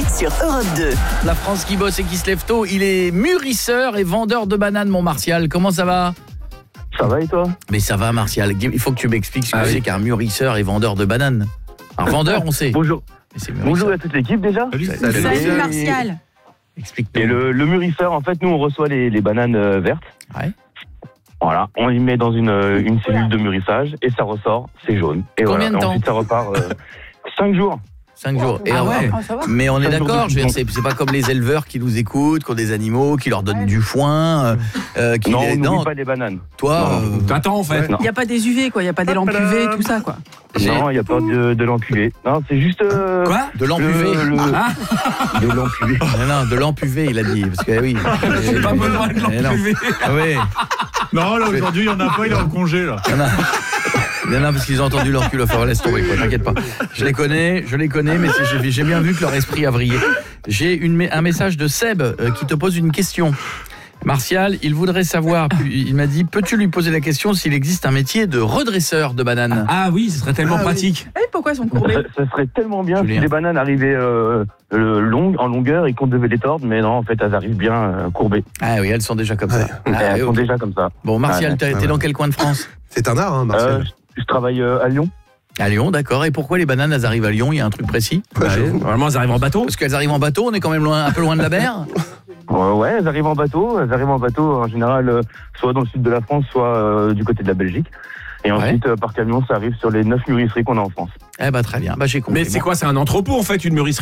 sur Europe 2. La France qui bosse et qui se lève tôt, il est mûrisseur et vendeur de bananes, mon Martial. Comment ça va ? Ça va et toi ? Mais ça va, Martial. Il faut que tu m'expliques ce que c'est qu'un mûrisseur et vendeur de bananes. Un vendeur, on sait. Bonjour. Mais c'est Bonjour à toute l'équipe déjà. Salut Martial. Explique-nous. Et le mûrisseur, en fait, nous on reçoit les bananes vertes. Ouais. Voilà, on les met dans une cellule de mûrissage et ça ressort, c'est jaune. Et Combien de temps ? Ensuite ça repart 5 jours. 5 jours. Et Ah alors, ouais, ça va. mais on est 5 jours d'accord, de je veux dire, cuisson. c'est pas comme les éleveurs qui nous écoutent, qui ont des animaux, qui leur donnent du foin. Qui Non, les... on n'oublie pas les bananes. Toi, T'attends en fait. Non. Il n'y a pas des UV, quoi. Il n'y a pas des lampes UV, tout ça, quoi. Non, il n'y a pas de lampe-UV. Non, c'est juste... Quoi ? de lampe UV. De lampe-UV. Non, de lampe UV, il a dit. Parce que oui. J'ai pas besoin de Eh non. lampe UV. Ah oui. Non, là, aujourd'hui, il n'y en a pas, il est en congé, là. Il y en a parce qu'ils ont entendu leur cul. Enfin, laisse tomber, quoi, t'inquiète pas. Je les connais, mais j'ai bien vu que leur esprit a vrillé. J'ai un message de Seb qui te pose une question. Martial, il voudrait savoir, il m'a dit, peux-tu lui poser la question s'il existe un métier de redresseur de bananes ? Ah oui, ce serait tellement pratique. Eh, pourquoi ils sont courbés ? Ça serait tellement bien Julien. si les bananes arrivaient en longueur et qu'on devait les tordre, mais non, en fait, elles arrivent bien courbées. Ah oui, elles sont déjà comme ça. Ah, Elles oui, sont ok. déjà comme ça. Bon, Martial, t'es dans quel coin de France ? C'est un art, hein, Martial. Je travaille à Lyon. À Lyon, d'accord. Et pourquoi les bananes, elles arrivent à Lyon ? Il y a un truc précis ? Normalement, elles arrivent en bateau. Parce qu'elles arrivent en bateau, on est quand même un peu loin de la mer. Ouais, elles arrivent en bateau. Elles arrivent en bateau, en général, soit dans le sud de la France, soit du côté de la Belgique. Et ensuite, par camion, ça arrive sur les 9 mûrisseries qu'on a en France. Eh ben très bien, j'ai compris. Mais c'est quoi ? C'est un entrepôt en fait, une mûrisserie ?